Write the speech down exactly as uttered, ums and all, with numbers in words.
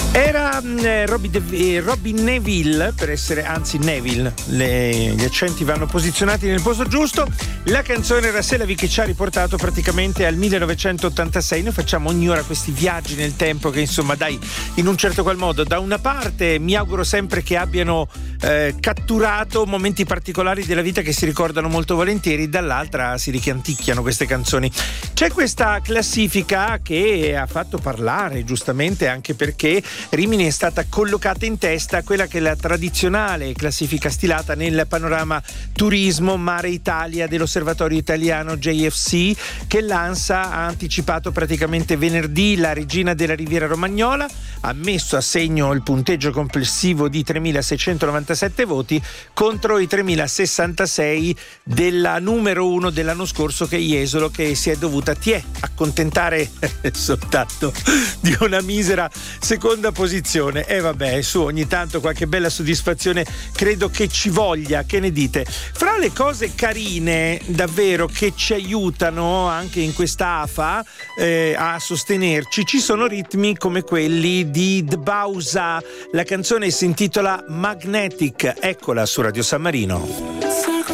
Era eh, Robbie, De- eh, Robbie Neville, per essere, anzi Neville, le, gli accenti vanno posizionati nel posto giusto. La canzone era Selavi, che ci ha riportato praticamente al millenovecentottantasei. Noi facciamo ogni ora questi viaggi nel tempo che, insomma, dai, in un certo qual modo, da una parte mi auguro sempre che abbiano eh, catturato momenti particolari della vita che si ricordano molto volentieri, dall'altra si ricanticchiano queste canzoni. C'è questa classifica che ha fatto parlare, giustamente, anche perché Rimini è stata collocata in testa a quella che è la tradizionale classifica stilata nel panorama turismo Mare Italia dell'Osservatorio Italiano J F C, che l'ANSA ha anticipato praticamente venerdì. La regina della Riviera Romagnola ha messo a segno il punteggio complessivo di tremilaseicentonovantasette voti contro i tremilasessantasei della numero uno dell'anno scorso, che è Jesolo, che si è dovuta tiè, accontentare soltanto di una misera seconda posizione. E eh vabbè, su, ogni tanto qualche bella soddisfazione credo che ci voglia. Che ne dite? Fra le cose carine davvero che ci aiutano anche in questa A F A eh, a sostenerci, ci sono ritmi come quelli di The Bausa. La canzone si intitola Magnetic, eccola su Radio San Marino.